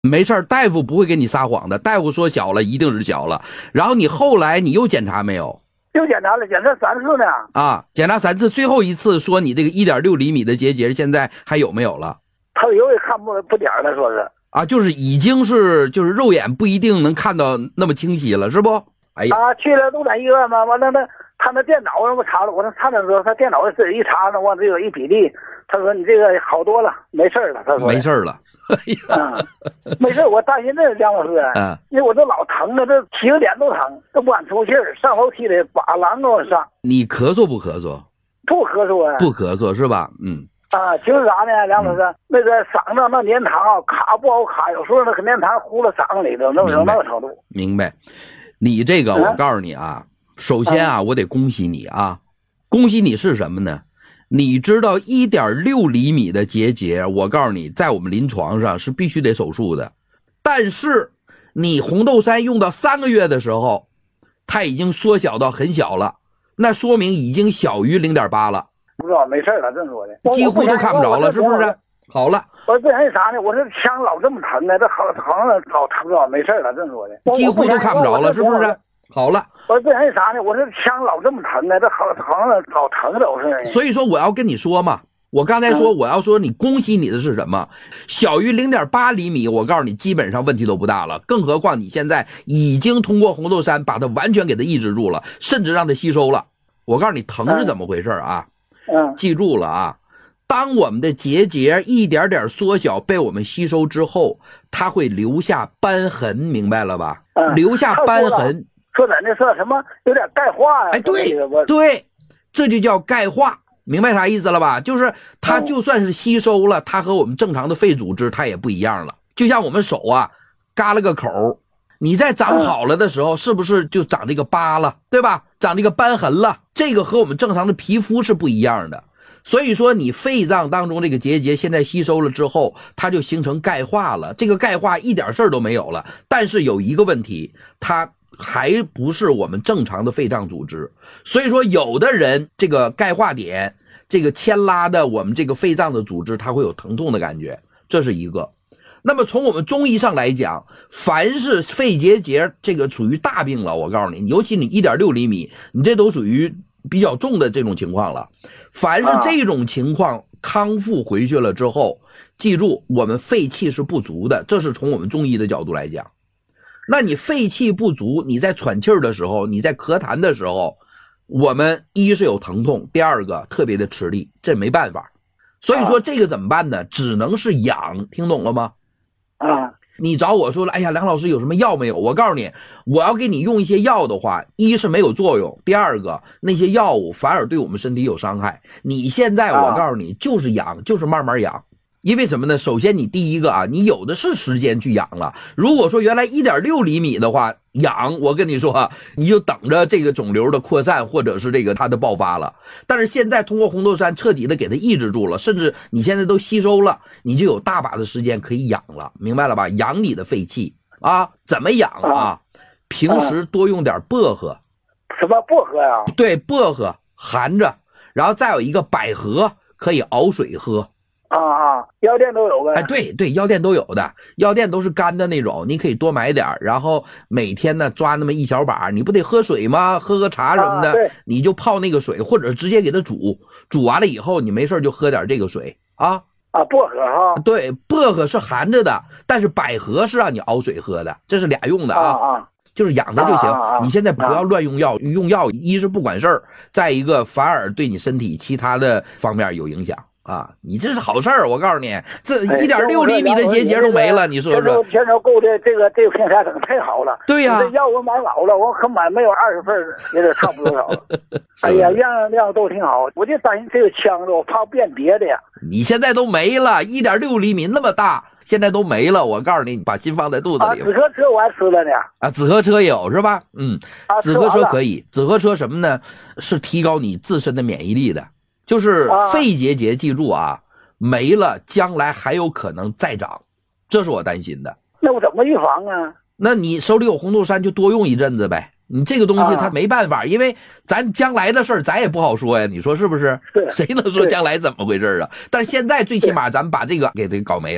没事儿，大夫不会给你撒谎的，大夫说小了一定是小了。然后你后来你又检查没有？ 又检查了，检查3次呢。 啊，检查3次，最后一次说你这个1.6厘米的结节现在还有没有了？ 他有也看不点了，说是。 啊，就是已经是就是肉眼不一定能看到那么清晰了，是不？哎呀， 啊，去了动产医院嘛，完了他那电脑让我查了，我那查的时候他电脑自己一查呢，我这有一比例，他说你这个好多了，没事了，他说没事了。哎呀， 没事，我担心这梁老师，因为我这老疼了，这起个脸都疼，都不敢出气儿，上楼梯里把狼给我上。 你咳嗽不咳嗽？ 不咳嗽啊， 不咳嗽是吧？ 就是啥呢，梁老师，那个嗓子那粘糖卡不好卡，有时候那个粘糖糊了嗓子里头，那个程度。 明白。你这个我告诉你啊，首先啊，我得恭喜你啊，恭喜你是什么呢？你知道1.6厘米的结节，我告诉你，在我们临床上是必须得手术的。但是你红豆杉用到3个月的时候，它已经缩小到很小了，那说明已经小于0.8了。 不知道，没事了，这么说的， 几乎都看不着了，是不是？好了， 我之前啥呢？我这腔老这么疼呢，这好像老疼着，没事了，这么说的， 几乎都看不着了，是不是？好了， 我之前啥呢？我这腔老这么疼呢，这好像老疼着，我是。 所以说我要跟你说嘛，我刚才说我要说你恭喜你的是什么？小于0.8厘米，我告诉你基本上问题都不大了，更何况你现在已经通过红豆杉把它完全给它抑制住了，甚至让它吸收了。我告诉你疼是怎么回事啊？记住了啊，当我们的结节一点点缩小被我们吸收之后，它会留下瘢痕，明白了吧？留下瘢痕。 说咱这说什么有点钙化呀？ 哎，对，这就叫钙化，明白啥意思了吧？就是它就算是吸收了，它和我们正常的肺组织它也不一样了。就像我们手啊，嘎了个口，你在长好了的时候，是不是就长这个疤了，对吧？长这个瘢痕了，这个和我们正常的皮肤是不一样的。所以说你肺脏当中这个结节现在吸收了之后，它就形成钙化了，这个钙化一点事儿都没有了。但是有一个问题，它还不是我们正常的肺脏组织，所以说有的人这个钙化点这个牵拉的我们这个肺脏的组织，它会有疼痛的感觉，这是一个。那么从我们中医上来讲，凡是肺结节这个属于大病了，我告诉你，尤其你1.6厘米，你这都属于比较重的这种情况了。凡是这种情况康复回去了之后，记住我们肺气是不足的，这是从我们中医的角度来讲。那你肺气不足，你在喘气儿的时候，你在咳痰的时候，我们一是有疼痛，第二个特别的吃力，这没办法。所以说这个怎么办呢？只能是养，听懂了吗？你找我说了，哎呀，梁老师有什么药没有？我告诉你，我要给你用一些药的话，一是没有作用，第二个那些药物反而对我们身体有伤害。你现在我告诉你，就是养，就是慢慢养。因为什么呢？首先你第一个啊，你有的是时间去养了。如果说原来1.6厘米的话，养，我跟你说，你就等着这个肿瘤的扩散或者是这个它的爆发了。但是现在通过红豆杉彻底的给它抑制住了，甚至你现在都吸收了，你就有大把的时间可以养了，明白了吧？养你的肺气啊，怎么养啊？平时多用点薄荷。 什么薄荷呀？ 对，薄荷含着，然后再有一个百合，可以熬水喝。 药店都有呗。 哎，对，药店都有的，药店都是干的那种，你可以多买点，然后每天呢抓那么一小把，你不得喝水吗？喝个茶什么的，你就泡那个水，或者直接给它煮完了以后，你没事就喝点这个水啊。 薄荷哈。对， 薄荷是含着的，但是百合是让你熬水喝的，这是俩用的啊。就是养它就行，你现在不要乱用药，用药一是不管事儿，再一个反而对你身体其他的方面有影响。你这是好事儿，我告诉你，这1.6厘米的结节都没了，你说说。 天朝购的这个平台整太好了。 对呀， 这药我买老了，我可买没有20份，也得差不多少了。哎呀，样都挺好，我就担心这个腔子，我怕变别的呀。 你现在都没了，1.6厘米那么大，现在都没了。我告诉你，你把心放在肚子里。 紫河车我还吃了呢。 紫河车也有是吧？紫河车可以。紫河车什么呢？是提高你自身的免疫力的。就是肺结节，记住啊，没了将来还有可能再长，这是我担心的。 那我怎么预防啊？ 那你手里有红豆杉就多用一阵子呗。你这个东西它没办法，因为咱将来的事儿咱也不好说呀，你说是不是？谁能说将来怎么回事啊？但是现在最起码咱们把这个给它搞没了。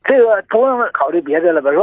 这个不用考虑别的了吧？说